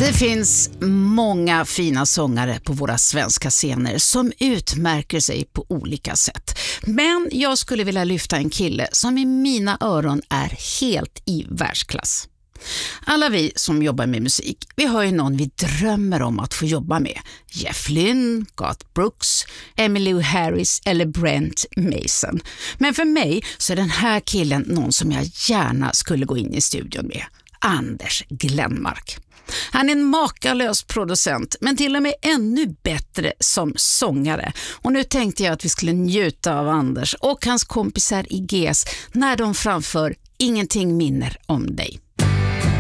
Det finns många fina sångare på våra svenska scener som utmärker sig på olika sätt. Men jag skulle vilja lyfta en kille som i mina öron är helt i världsklass. Alla vi som jobbar med musik, vi har ju någon vi drömmer om att få jobba med. Jeff Lynne, Garth Brooks, Emmylou Harris eller Brent Mason. Men för mig så är den här killen någon som jag gärna skulle gå in i studion med. Anders Glenmark. Han är en makalös producent, men till och med ännu bättre som sångare. Och nu tänkte jag att vi skulle njuta av Anders och hans kompisar i GES när de framför Ingenting minner om dig.